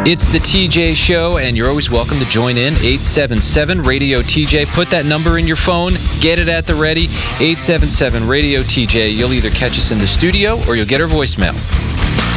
It's the TJ Show, and you're always welcome to join in. 877-RADIO-TJ. Put that number in your phone. Get it at the ready. 877-RADIO-TJ. You'll either catch us in the studio or you'll get our voicemail.